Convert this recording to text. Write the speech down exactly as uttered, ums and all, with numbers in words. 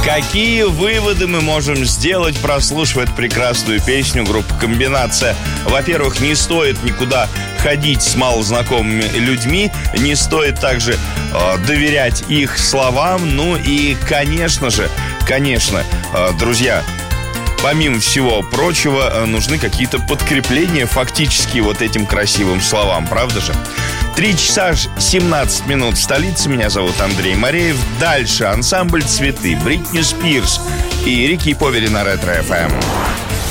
Какие выводы мы можем сделать, прослушивая эту прекрасную песню группы «Комбинация»? Во-первых, не стоит никуда ходить с малознакомыми людьми, не стоит также э, доверять их словам. Ну и, конечно же, конечно, э, друзья, помимо всего прочего, нужны какие-то подкрепления фактически вот этим красивым словам, правда же? Три часа семнадцать минут в столице. Меня зовут Андрей Мореев. Дальше ансамбль «Цветы», Бритни Спирс и Рики Повери на Ретро эф эм.